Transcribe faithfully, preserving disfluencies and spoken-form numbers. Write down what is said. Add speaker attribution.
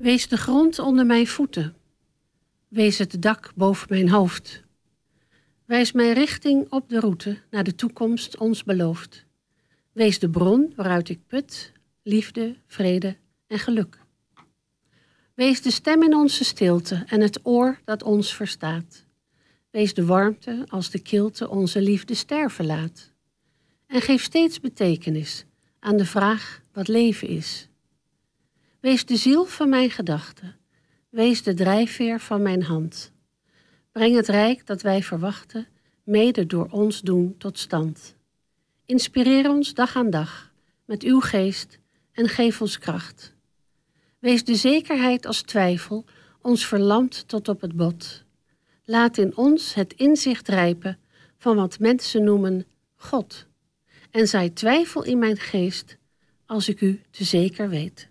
Speaker 1: Wees de grond onder mijn voeten. Wees het dak boven mijn hoofd. Wijs mijn richting op de route naar de toekomst ons belooft. Wees de bron waaruit ik put, liefde, vrede en geluk. Wees de stem in onze stilte en het oor dat ons verstaat. Wees de warmte als de kilte onze liefde sterven laat. En geef steeds betekenis aan de vraag wat leven is. Wees de ziel van mijn gedachten. Wees de drijfveer van mijn hand. Breng het rijk dat wij verwachten, mede door ons doen tot stand. Inspireer ons dag aan dag met uw geest en geef ons kracht. Wees de zekerheid als twijfel ons verlamt tot op het bot. Laat in ons het inzicht rijpen van wat mensen noemen God. En zaai twijfel in mijn geest als ik u te zeker weet.